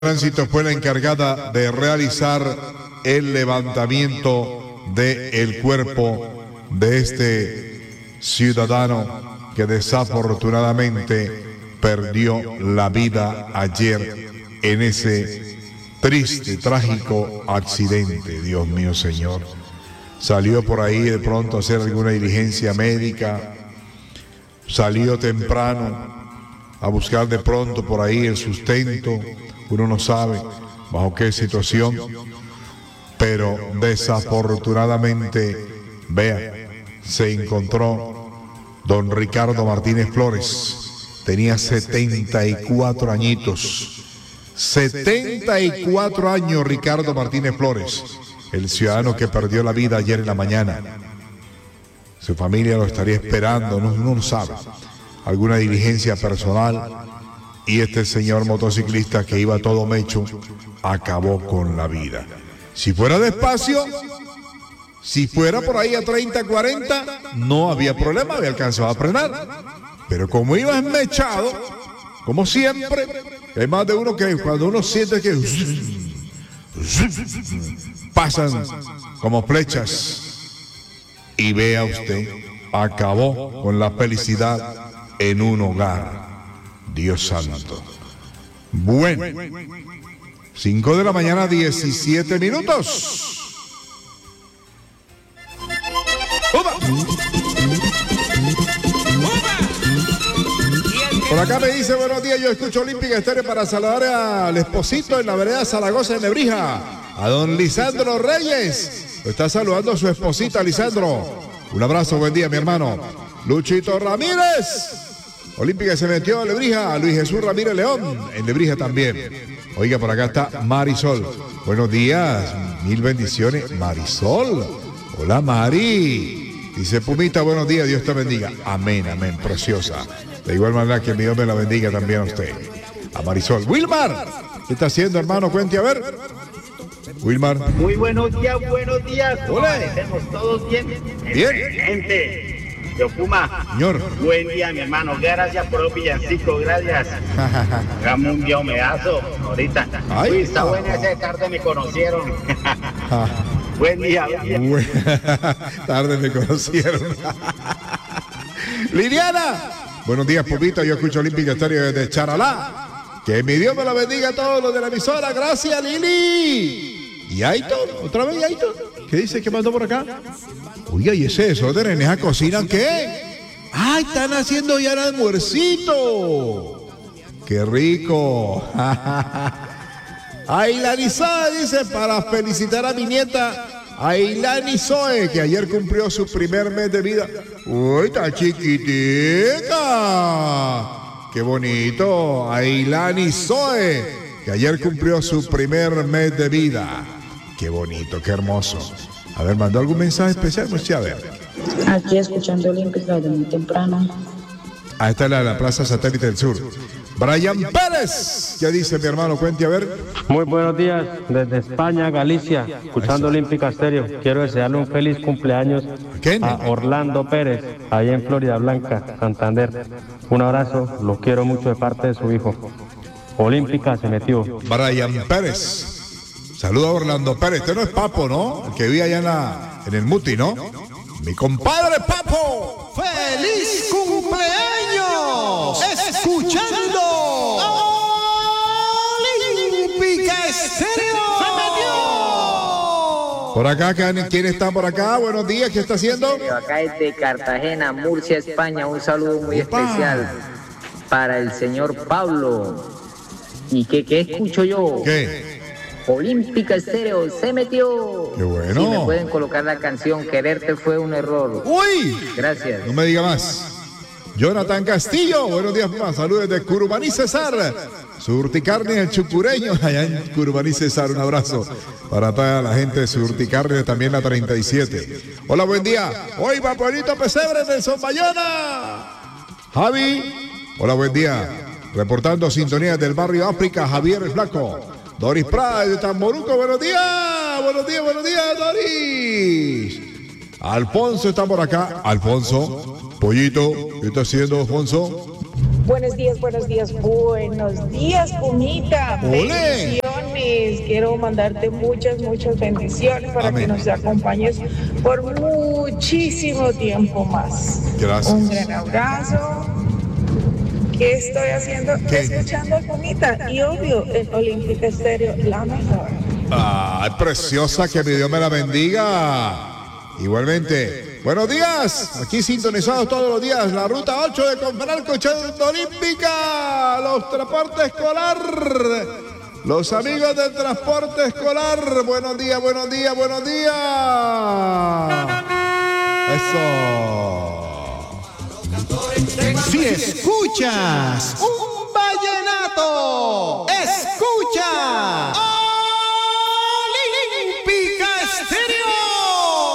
Tránsito fue la encargada de realizar el levantamiento del cuerpo de este ciudadano que desafortunadamente perdió la vida ayer en ese triste, trágico accidente. Dios mío, Señor. Salió por ahí de pronto a hacer alguna diligencia médica, salió temprano a buscar de pronto por ahí el sustento. Uno no sabe bajo qué situación, pero desafortunadamente, vea, se encontró don Ricardo Martínez Flores. Tenía 74 añitos. 74 años Ricardo Martínez Flores, el ciudadano que perdió la vida ayer en la mañana. Su familia lo estaría esperando, uno no sabe, alguna diligencia personal. Y este señor motociclista que iba todo mecho acabó con la vida. Si fuera despacio, si fuera por ahí a 30, 40, no había problema, había alcanzado a frenar. Pero como iba enmechado, como siempre, hay más de uno que cuando uno siente que pasan como flechas, y vea usted, acabó con la felicidad en un hogar. Dios santo. Bueno, 5 de la mañana, 17 minutos. ¡Uba! Por acá me dice, buenos días, yo escucho Olímpica Estéreo para saludar al esposito en la vereda Zaragoza de Nebrija, a don Lisandro Reyes. Lo está saludando a su esposita, Lisandro. Un abrazo, buen día, mi hermano. Luchito Ramírez. Olímpica se metió a Lebrija, a Luis Jesús Ramírez León, en Lebrija también. Oiga, por acá está Marisol. Buenos días, mil bendiciones. Marisol, hola Mari. Dice Pumita, buenos días, Dios te bendiga. Amén, amén, preciosa. De igual manera que mi Dios me la bendiga también a usted. A Marisol. Wilmar, ¿qué está haciendo, hermano? Cuente a ver. Wilmar. Muy buenos días, buenos días. Hola. ¿Estamos todos bien? Bien. Excelente. Yo, Puma, Señor. buen día, mi hermano. Gracias por el villancico, gracias. Hagamos un día humedazo ahorita. Ay, uy, está buena esa tarde, me conocieron. Buen día, buen día. Tarde me conocieron. Liliana. Buenos días, Pupita. Yo escucho Olímpica Estéreo desde Charalá. Que mi Dios me la bendiga a todos los de la emisora. Gracias, Lili. Y Aiton, otra vez Aiton. ¿Qué dice que mandó por acá? Oiga, ¿y ese desorden en esa cocina qué? ¡Ay, están haciendo ya el almuercito! ¡Qué rico! Ailani Zoe dice, para felicitar a mi nieta Ailani Zoe, que ayer cumplió su primer mes de vida. ¡Uy, está chiquitica! ¡Qué bonito! Ailani Zoe, que ayer cumplió su primer mes de vida. ¡Qué bonito, qué hermoso! A ver, ¿mandó algún mensaje especial? Pues a ver. Aquí escuchando Olímpica desde muy temprano. Ahí está la Plaza Satélite del Sur. Brian Pérez, ¿qué dice mi hermano? Cuente a ver. Muy buenos días desde España, Galicia, escuchando Olímpica Estéreo. Quiero desearle un feliz cumpleaños a Orlando Pérez, allá en Florida Blanca, Santander. Un abrazo, lo quiero mucho de parte de su hijo. Olímpica se metió. Brian Pérez. Saluda a Orlando Pérez. Este no es Papo, ¿no? El que vive allá en el Muti, ¿no? Mi compadre Papo. ¡Feliz cumpleaños! Escuchando Olímpica Estéreo. ¡Se metió! Por acá, ¿quién está por acá? Buenos días, ¿qué está haciendo? Acá desde Cartagena, Murcia, España, un saludo muy especial para el señor Pablo. ¿Y qué escucho yo? ¿Qué? Olímpica Estéreo se metió. Qué bueno. Si me pueden colocar la canción Quererte fue un error. ¡Uy! Gracias. No me diga más. Jonathan Castillo, buenos días, más. Saludos de Curumaní Cesar. Surticarne el Chucureño, allá en Curumaní Cesar. Un abrazo para toda la gente de Surticarne, también la 37. Hola, buen día. Hoy va Pueblito Pesebre, Nelson Bayona. Javi, hola, buen día. Reportando sintonía del barrio África, Javier el Flaco. Doris Prada de Tamboruco, buenos días, Doris. Alfonso está por acá. Alfonso, Pollito, ¿qué está haciendo, Alfonso? Buenos días, Pumita. Bendiciones. Quiero mandarte muchas bendiciones para que nos acompañes por muchísimo tiempo más. Gracias. Un gran abrazo. ¿Qué estoy haciendo? Escuchando a Pumita y obvio en Olímpica Estéreo, la mejor. Ay, preciosa, que mi Dios me la bendiga. Igualmente. Buenos días, aquí sintonizados todos los días, la ruta 8 de Confenalco, echando Olímpica, los transportes escolar, los amigos del transporte escolar, buenos días. Eso. Si escuchas un vallenato, escucha